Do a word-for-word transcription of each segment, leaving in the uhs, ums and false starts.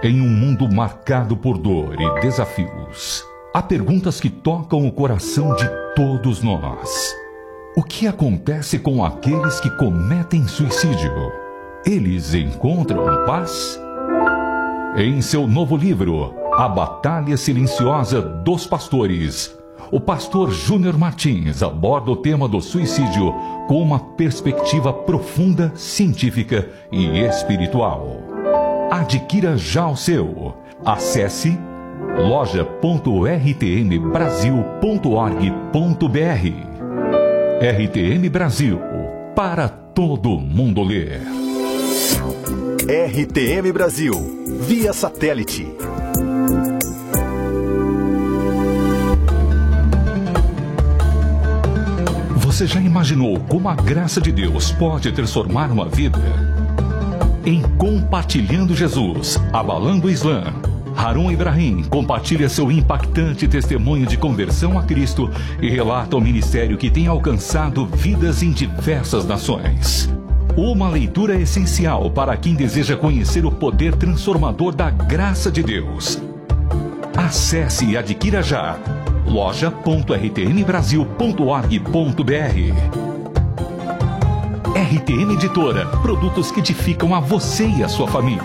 Em um mundo marcado por dor e desafios, há perguntas que tocam o coração de todos nós. O que acontece com aqueles que cometem suicídio? Eles encontram paz? Em seu novo livro, A Batalha Silenciosa dos Pastores, o pastor Júnior Martins aborda o tema do suicídio com uma perspectiva profunda, científica e espiritual. Adquira já o seu. Acesse loja ponto r t m brasil ponto org ponto b r. R T M Brasil, para todo mundo ler. R T M Brasil, via satélite. Você já imaginou como a graça de Deus pode transformar uma vida? Em Compartilhando Jesus, Abalando o Islã, Harun Ibrahim compartilha seu impactante testemunho de conversão a Cristo e relata o ministério que tem alcançado vidas em diversas nações. Uma leitura essencial para quem deseja conhecer o poder transformador da graça de Deus. Acesse e adquira já loja ponto r t m brasil ponto org ponto b r. R T M Editora, produtos que edificam a você e a sua família.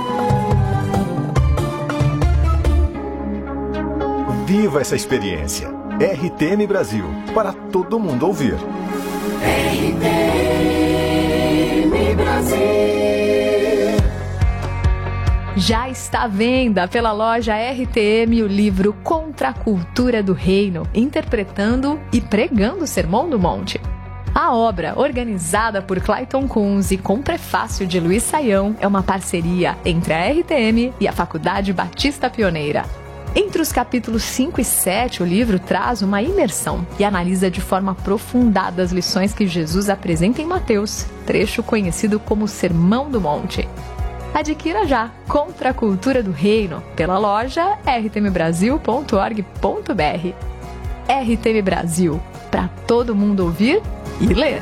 Viva essa experiência. R T M Brasil, para todo mundo ouvir. R T M Brasil. Já está à venda pela loja R T M o livro Contra a Cultura do Reino, interpretando e pregando o Sermão do Monte. A obra, organizada por Clayton Kunz e com prefácio de Luiz Saião, é uma parceria entre a R T M e a Faculdade Batista Pioneira. Entre os capítulos cinco e sete, o livro traz uma imersão e analisa de forma aprofundada as lições que Jesus apresenta em Mateus, trecho conhecido como Sermão do Monte. Adquira já Contra a Cultura do Reino pela loja r t m brasil ponto org ponto b r. R T M Brasil, para todo mundo ouvir e ler.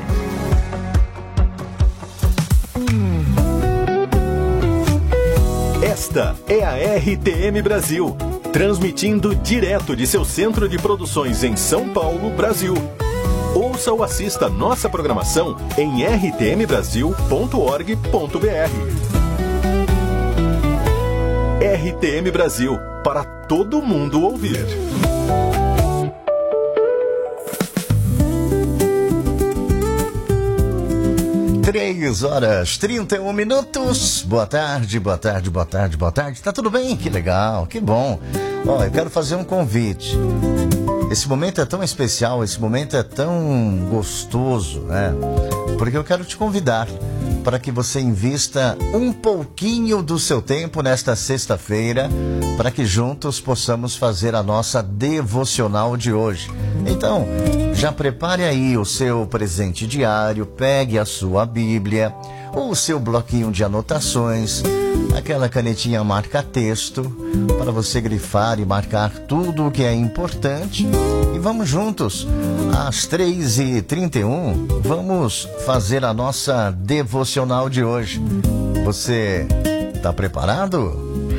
Esta é a R T M Brasil, transmitindo direto de seu centro de produções em São Paulo, Brasil. Ouça ou assista nossa programação em r t m brasil ponto org ponto b r. R T M Brasil, para todo mundo ouvir. Três horas, trinta e um minutos. Boa tarde, boa tarde, boa tarde, boa tarde. Tá tudo bem? Que legal, que bom. Ó, eu quero fazer um convite. Esse momento é tão especial, esse momento é tão gostoso, né? Porque eu quero te convidar para que você invista um pouquinho do seu tempo nesta sexta-feira, para que juntos possamos fazer a nossa devocional de hoje. Então, já prepare aí o seu presente diário, pegue a sua Bíblia, ou o seu bloquinho de anotações, aquela canetinha marca-texto, para você grifar e marcar tudo o que é importante. E vamos juntos, às três e trinta e um, vamos fazer a nossa devocional de hoje. Você está preparado?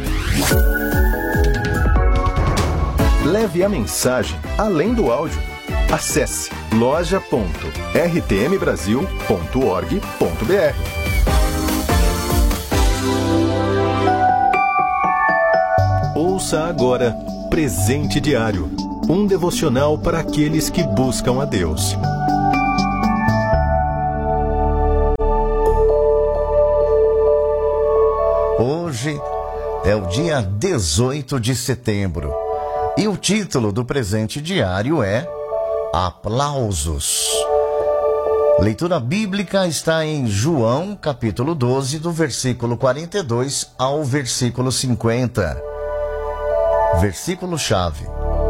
Leve a mensagem além do áudio. Acesse loja ponto r t m brasil ponto org ponto b r. Ouça agora Presente Diário, um devocional para aqueles que buscam a Deus. Hoje é o dia dezoito de setembro e o título do presente diário é Aplausos. Leitura bíblica está em João, capítulo doze, do versículo quarenta e dois ao versículo cinquenta. Versículo-chave.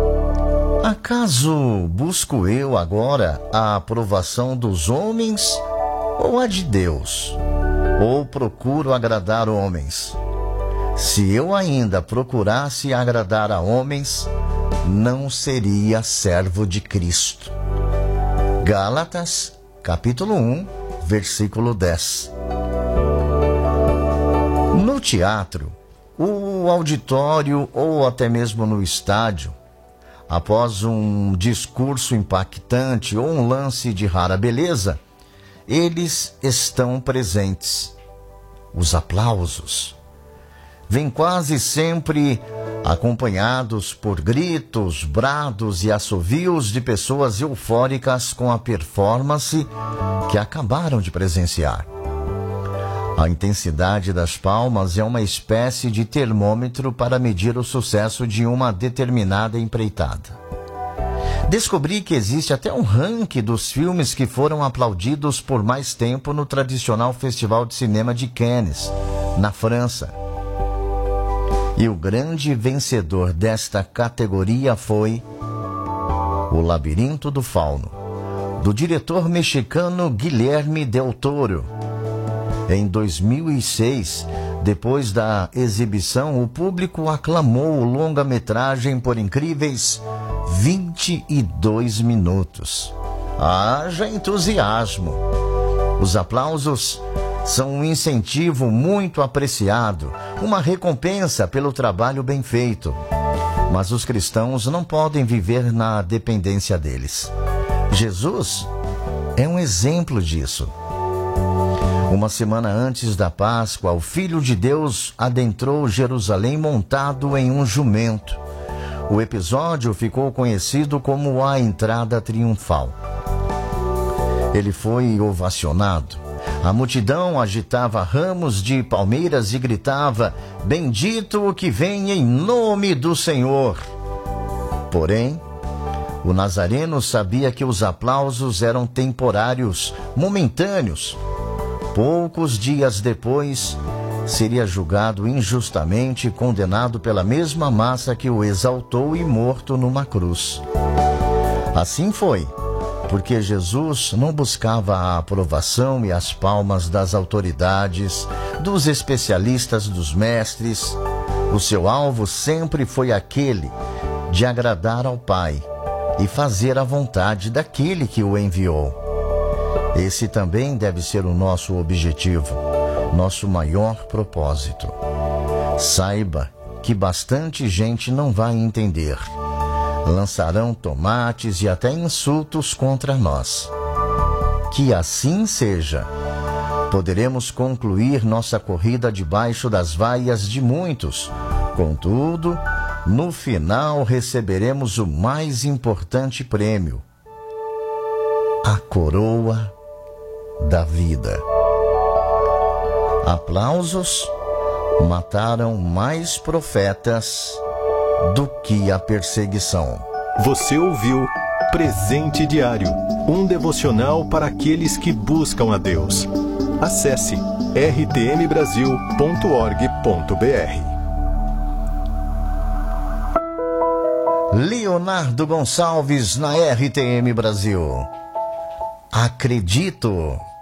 Acaso busco eu agora a aprovação dos homens ou a de Deus? Ou procuro agradar homens? Se eu ainda procurasse agradar a homens, não seria servo de Cristo. Gálatas, capítulo um, versículo dez. No teatro, o auditório ou até mesmo no estádio, após um discurso impactante ou um lance de rara beleza, eles estão presentes. Os aplausos vêm quase sempre acompanhados por gritos, brados e assovios de pessoas eufóricas com a performance que acabaram de presenciar. A intensidade das palmas é uma espécie de termômetro para medir o sucesso de uma determinada empreitada. Descobri que existe até um ranking dos filmes que foram aplaudidos por mais tempo no tradicional Festival de Cinema de Cannes, na França. E o grande vencedor desta categoria foi O Labirinto do Fauno, do diretor mexicano Guilherme Del Toro. Em dois mil e seis, depois da exibição, o público aclamou o longa-metragem por incríveis vinte e dois minutos. Haja entusiasmo! Os aplausos são um incentivo muito apreciado, uma recompensa pelo trabalho bem feito. Mas os cristãos não podem viver na dependência deles. Jesus é um exemplo disso. Uma semana antes da Páscoa, o Filho de Deus adentrou Jerusalém montado em um jumento. O episódio ficou conhecido como a Entrada Triunfal. Ele foi ovacionado. A multidão agitava ramos de palmeiras e gritava: "Bendito o que vem em nome do Senhor!" Porém, o Nazareno sabia que os aplausos eram temporários, momentâneos. Poucos dias depois, seria julgado injustamente e condenado pela mesma massa que o exaltou e morto numa cruz. Assim foi, porque Jesus não buscava a aprovação e as palmas das autoridades, dos especialistas, dos mestres. O seu alvo sempre foi aquele de agradar ao Pai e fazer a vontade daquele que o enviou. Esse também deve ser o nosso objetivo, nosso maior propósito. Saiba que bastante gente não vai entender. Lançarão tomates e até insultos contra nós. Que assim seja. Poderemos concluir nossa corrida debaixo das vaias de muitos. Contudo, no final receberemos o mais importante prêmio: a coroa da vida. Aplausos mataram mais profetas do que a perseguição. Você ouviu Presente Diário, um devocional para aqueles que buscam a Deus. Acesse r t m brasil ponto org ponto b r. Leonardo Gonçalves na R T M Brasil. Acredito.